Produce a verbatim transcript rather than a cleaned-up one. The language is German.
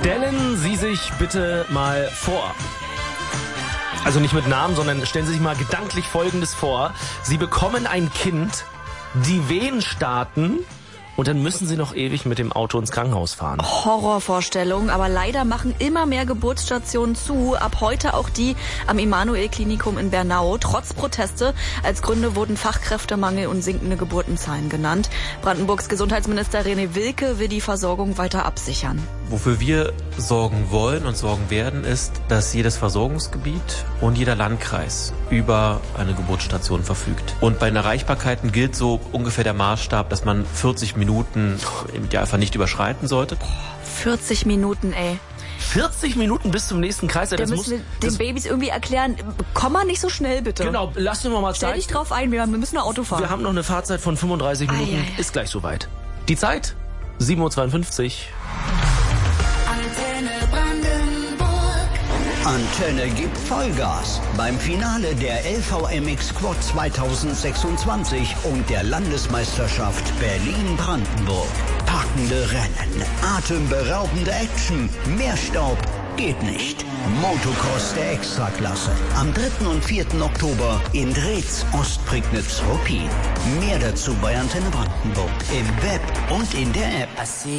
Stellen Sie sich bitte mal vor. Also nicht mit Namen, sondern stellen Sie sich mal gedanklich Folgendes vor. Sie bekommen ein Kind, die Wehen starten und dann müssen Sie noch ewig mit dem Auto ins Krankenhaus fahren. Horrorvorstellung, aber leider machen immer mehr Geburtsstationen zu. Ab heute auch die am Emanuel-Klinikum in Bernau. Trotz Proteste. Als Gründe wurden Fachkräftemangel und sinkende Geburtenzahlen genannt. Brandenburgs Gesundheitsminister René Wilke will die Versorgung weiter absichern. Wofür wir sorgen wollen und sorgen werden, ist, dass jedes Versorgungsgebiet und jeder Landkreis über eine Geburtsstation verfügt. Und bei den Erreichbarkeiten gilt so ungefähr der Maßstab, dass man vierzig Minuten im Idealfall nicht überschreiten sollte. vierzig Minuten, ey. vierzig Minuten bis zum nächsten Kreis. Da das müssen muss, wir den das, Babys irgendwie erklären, komm mal nicht so schnell, bitte. Genau, lass mir mal Stell Zeit. dich drauf ein, wir müssen noch Auto fahren. Wir haben noch eine Fahrzeit von fünfunddreißig Minuten. Ei, ei, ei. Ist gleich soweit. Die Zeit? sieben Uhr zweiundfünfzig. Antenne gibt Vollgas beim Finale der L V M X Quad zweitausendsechsundzwanzig und der Landesmeisterschaft Berlin-Brandenburg. Packende Rennen, atemberaubende Action, mehr Staub geht nicht. Motocross der Extraklasse. Am dritten und vierten Oktober in Dretz, Ostprignitz, Ruppin. Mehr dazu bei Antenne Brandenburg im Web und in der App.